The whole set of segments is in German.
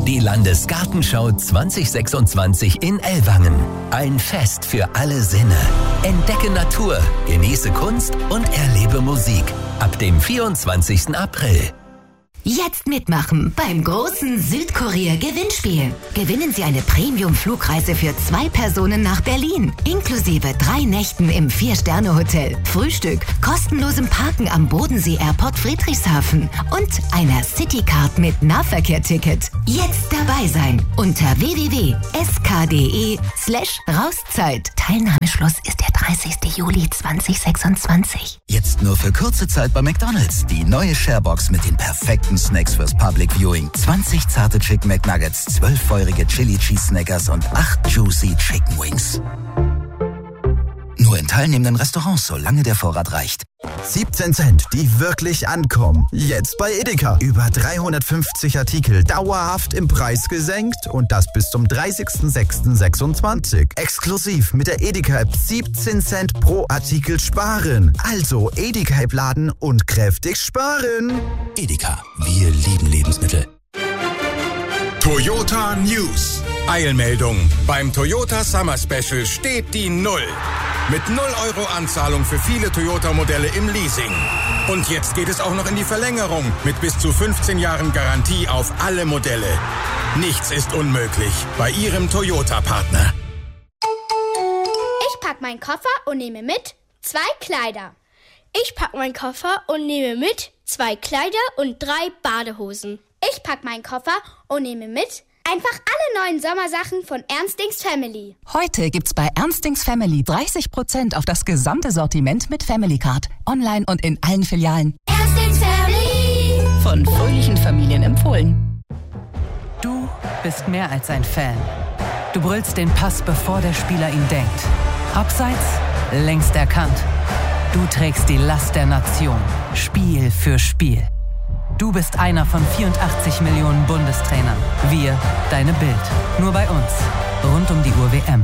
Die Landesgartenschau 2026 in Ellwangen. Ein Fest für alle Sinne. Entdecke Natur, genieße Kunst und erlebe Musik. Ab dem 24. April. Jetzt mitmachen beim großen Südkorea-Gewinnspiel. Gewinnen Sie eine Premium-Flugreise für 2 Personen nach Berlin, inklusive 3 Nächten im 4-Sterne-Hotel, Frühstück, kostenlosem Parken am Bodensee-Airport Friedrichshafen und einer Citycard mit Nahverkehr-Ticket. Jetzt dabei sein unter www.sk.de/Rauszeit. Teilnahmeschluss ist der 30. Juli 2026. Jetzt nur für kurze Zeit bei McDonald's. Die neue Sharebox mit den perfekten Snacks fürs Public Viewing. 20 zarte Chicken McNuggets, 12 feurige Chili Cheese Snackers und 8 juicy Chicken Wings. Nur in teilnehmenden Restaurants, solange der Vorrat reicht. 17 Cent, die wirklich ankommen. Jetzt bei Edeka. Über 350 Artikel dauerhaft im Preis gesenkt und das bis zum 30.06.26. Exklusiv mit der Edeka-App 17 Cent pro Artikel sparen. Also Edeka-App laden und kräftig sparen. Edeka, wir lieben Lebensmittel. Toyota News. Eilmeldung. Beim Toyota Summer Special steht die 0. Mit 0 € Anzahlung für viele Toyota-Modelle im Leasing. Und jetzt geht es auch noch in die Verlängerung mit bis zu 15 Jahren Garantie auf alle Modelle. Nichts ist unmöglich bei Ihrem Toyota-Partner. Ich pack meinen Koffer und nehme mit 2 Kleider. Ich pack meinen Koffer und nehme mit 2 Kleider und 3 Badehosen. Ich pack meinen Koffer und nehme mit einfach alle neuen Sommersachen von Ernstings Family. Heute gibt's bei Ernstings Family 30% auf das gesamte Sortiment mit Family Card. Online und in allen Filialen. Ernstings Family. Von fröhlichen Familien empfohlen. Du bist mehr als ein Fan. Du brüllst den Pass, bevor der Spieler ihn denkt. Abseits, längst erkannt. Du trägst die Last der Nation. Spiel für Spiel. Du bist einer von 84 Millionen Bundestrainern. Wir, deine Bild. Nur bei uns. Rund um die Uhr WM.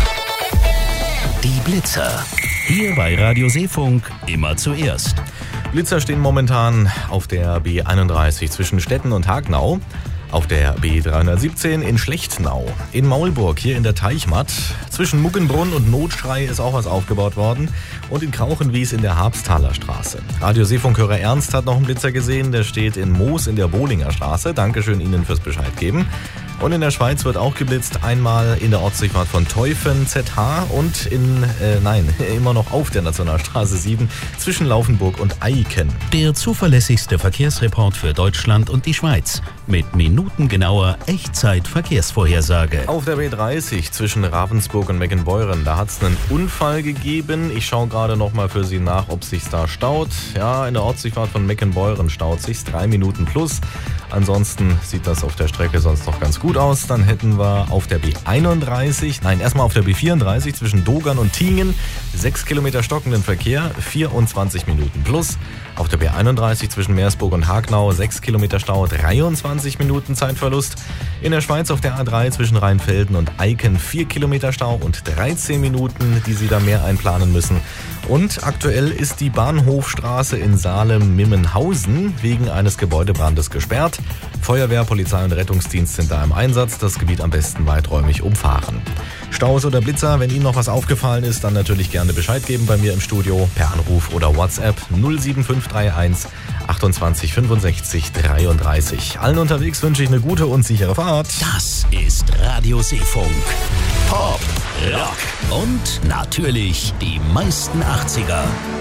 Die Blitzer. Hier bei Radio Seefunk immer zuerst. Blitzer stehen momentan auf der B31 zwischen Stetten und Hagnau. Auf der B317 in Schlechtnau. In Maulburg, hier in der Teichmatt. Zwischen Muggenbrunn und Notschrei ist auch was aufgebaut worden. Und in Krauchenwies in der Habsthaler Straße. Radio Seefunkhörer Ernst hat noch einen Blitzer gesehen. Der steht in Moos in der Bohlinger Straße. Dankeschön Ihnen fürs Bescheid geben. Und in der Schweiz wird auch geblitzt. Einmal in der Ortsdurchfahrt von Teufen ZH und immer noch auf der Nationalstraße 7 zwischen Laufenburg und Eiken. Der zuverlässigste Verkehrsreport für Deutschland und die Schweiz. Mit minutengenauer Echtzeit-Verkehrsvorhersage. Auf der B30 zwischen Ravensburg und Meckenbeuren, da hat es einen Unfall gegeben. Ich schaue gerade noch mal für Sie nach, ob es sich da staut. Ja, in der Ortsdurchfahrt von Meckenbeuren staut sich 3 Minuten plus. Ansonsten sieht das auf der Strecke sonst noch ganz gut aus. Dann hätten wir auf der erstmal auf der B34 zwischen Dogern und Tingen 6 Kilometer stockenden Verkehr, 24 Minuten plus. Auf der B31 zwischen Meersburg und Hagnau 6 Kilometer Stau, 23 Minuten Zeitverlust. In der Schweiz auf der A3 zwischen Rheinfelden und Eiken 4 Kilometer Stau und 13 Minuten, die Sie da mehr einplanen müssen. Und aktuell ist die Bahnhofstraße in Salem-Mimmenhausen wegen eines Gebäudebrandes gesperrt. Feuerwehr, Polizei und Rettungsdienst sind da im Einsatz. Das Gebiet am besten weiträumig umfahren. Staus oder Blitzer, wenn Ihnen noch was aufgefallen ist, dann natürlich gerne Bescheid geben bei mir im Studio per Anruf oder WhatsApp 07531 28 65 33. Allen unterwegs wünsche ich eine gute und sichere Fahrt. Das ist Radio Seefunk. Pop, Rock und natürlich die meisten 80er.